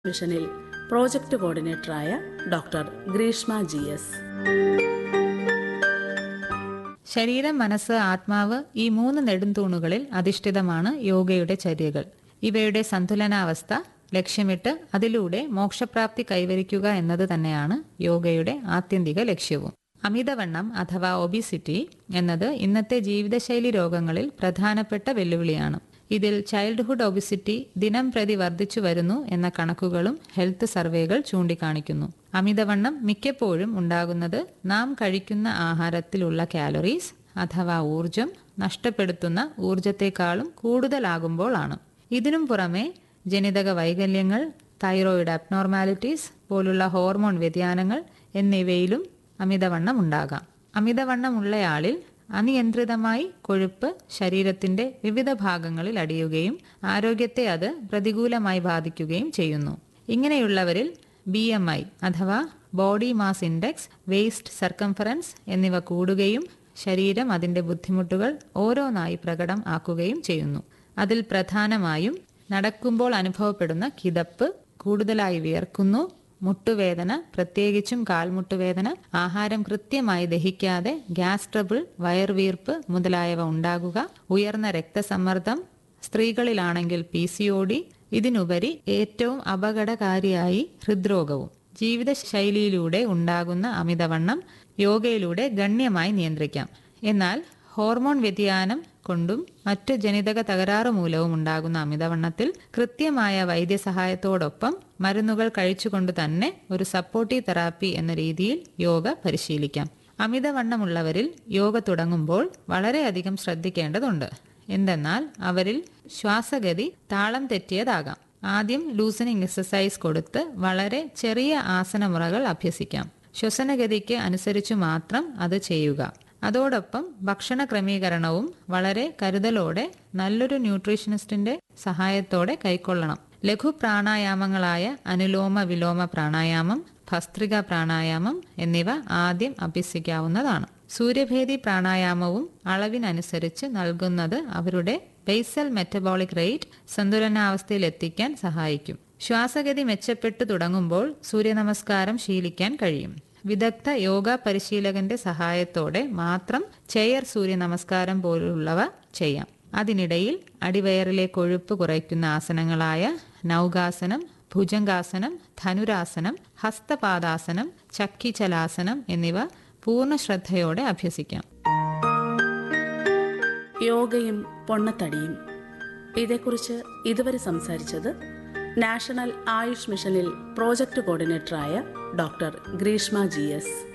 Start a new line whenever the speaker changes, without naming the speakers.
മിഷനിൽ project കോർഡിനേറ്ററായ doctor Greeshma GS.
ശരീരം, മനസ്സ്, ആത്മാവ് ഈ 3 നെടുംതൂണുകളിൽ അധിഷ്ഠിതമാണ് യോഗയുടെ ചര്യകൾ. ഇവയുടെ സന്തുലനാവസ്ഥ ലക്ഷ്യമിട്ട് അതിലൂടെ മോക്ഷപ്രാപ്തി കൈവരിക്കുക എന്നത് തന്നെയാണ് യോഗയുടെ ആത്യന്തിക ലക്ഷ്യവും. അമിതവണ്ണം അഥവാ ഒബിസിറ്റി എന്നത് ഇന്നത്തെ ജീവിതശൈലി രോഗങ്ങളിൽ പ്രധാനപ്പെട്ട വെല്ലുവിളിയാണ്. ഇതിൽ ചൈൽഡ്ഹുഡ് ഒബിസിറ്റി ദിനം പ്രതി വർദ്ധിച്ചു വരുന്നു എന്ന കണക്കുകളും ഹെൽത്ത് സർവേകൾ ചൂണ്ടിക്കാണിക്കുന്നു. അമിതവണ്ണം മിക്കപ്പോഴും ഉണ്ടാകുന്നത് നാം കഴിക്കുന്ന ആഹാരത്തിലുള്ള കാലറീസ് അഥവാ ഊർജം നഷ്ടപ്പെടുത്തുന്ന ഊർജത്തെക്കാളും കൂടുതലാകുമ്പോഴാണ്. ഇതിനും പുറമെ ജനിതക വൈകല്യങ്ങൾ, തൈറോയിഡ് അബ്നോർമാലിറ്റീസ് പോലുള്ള ഹോർമോൺ വ്യതിയാനങ്ങൾ എന്നിവയിലും അമിതവണ്ണം ഉണ്ടാകാം. അമിതവണ്ണമുള്ളയാളിൽ അനിയന്ത്രിതമായി കൊഴുപ്പ് ശരീരത്തിന്റെ വിവിധ ഭാഗങ്ങളിൽ അടിയുകയും ആരോഗ്യത്തെ അത് പ്രതികൂലമായി ബാധിക്കുകയും ചെയ്യുന്നു. ഇങ്ങനെയുള്ളവരിൽ BMI അഥവാ body mass index, waste circumference എന്നിവ കൂടുകയും ശരീരം അതിന്റെ ബുദ്ധിമുട്ടുകൾ ഓരോന്നായി പ്രകടം ആക്കുകയും ചെയ്യുന്നു. അതിൽ പ്രധാനമായും നടക്കുമ്പോൾ അനുഭവപ്പെടുന്ന കിതപ്പ്, കൂടുതലായി വിയർക്കുന്നു, മുട്ടുവേദന, പ്രത്യേകിച്ചും കാൽമുട്ടുവേദന, ആഹാരം കൃത്യമായി ദഹിക്കാതെ ഗ്യാസ് ട്രബിൾ, വയർവീർപ്പ് മുതലായവ ഉണ്ടാകുക, ഉയർന്ന രക്തസമ്മർദ്ദം, സ്ത്രീകളിലാണെങ്കിൽ PCOD, ഇതിനുപരി ഏറ്റവും അപകടകാരിയായി ഹൃദ്രോഗവും. ജീവിതശൈലിയിലൂടെ ഉണ്ടാകുന്ന അമിതവണ്ണം യോഗയിലൂടെ ഗണ്യമായി നിയന്ത്രിക്കാം. എന്നാൽ ഹോർമോൺ വ്യതിയാനം കൊണ്ടും മറ്റ് ജനിതക തകരാറ് മൂലവും ഉണ്ടാകുന്ന അമിതവണ്ണത്തിൽ കൃത്യമായ വൈദ്യസഹായത്തോടൊപ്പം മരുന്നുകൾ കഴിച്ചുകൊണ്ട് തന്നെ ഒരു സപ്പോർട്ടീവ് തെറാപ്പി എന്ന രീതിയിൽ യോഗ പരിശീലിക്കാം. അമിതവണ്ണമുള്ളവരിൽ യോഗ തുടങ്ങുമ്പോൾ വളരെയധികം ശ്രദ്ധിക്കേണ്ടതുണ്ട്. എന്തെന്നാൽ അവരിൽ ശ്വാസഗതി താളം തെറ്റിയതാകാം. ആദ്യം ലൂസനിങ് എക്സസൈസ് കൊടുത്ത് വളരെ ചെറിയ ആസനമുറകൾ അഭ്യസിക്കാം. ശ്വസനഗതിക്ക് അനുസരിച്ചു മാത്രം അത് ചെയ്യുക. അതോടൊപ്പം ഭക്ഷണ ക്രമീകരണവും വളരെ കരുതലോടെ നല്ലൊരു ന്യൂട്രീഷനിസ്റ്റിന്റെ സഹായത്തോടെ കൈക്കൊള്ളണം. ലഘു പ്രാണായാമങ്ങളായ അനുലോമ വിലോമ പ്രാണായാമം, ഭസ്ത്രിക പ്രാണായാമം എന്നിവ ആദ്യം അഭ്യസിക്കാവുന്നതാണ്. സൂര്യഭേദി പ്രാണായാമവും അളവിനനുസരിച്ച് നൽകുന്നത് അവരുടെ ബേസൽ മെറ്റബോളിക് റേറ്റ് സന്തുലനാവസ്ഥയിൽ എത്തിക്കാൻ സഹായിക്കും. ശ്വാസഗതി മെച്ചപ്പെട്ടു തുടങ്ങുമ്പോൾ സൂര്യനമസ്കാരം ശീലിക്കാൻ കഴിയും. വിദഗ്ധ യോഗ പരിശീലകന്റെ സഹായത്തോടെ മാത്രം ചെയർ സൂര്യ നമസ്കാരം പോലുള്ളവ ചെയ്യാം. അതിനിടയിൽ അടിവയറിലെ കൊഴുപ്പ് കുറയ്ക്കുന്ന ആസനങ്ങളായ നൗകാസനം, ഭുജംഗാസനം, ധനുരാസനം, ഹസ്തപാദാസനം, ചക്കിചലാസനം എന്നിവ പൂർണ്ണ ശ്രദ്ധയോടെ അഭ്യസിക്കാം.
യോഗയും പൊണ്ണത്തടിയും, ഇതേക്കുറിച്ച് ഇതുവരെ സംസാരിച്ചത് നാഷണൽ ആയുഷ് മിഷനിൽ പ്രോജക്ട് കോർഡിനേറ്ററായ ഡോക്ടർ ഗ്രീഷ്മ GS.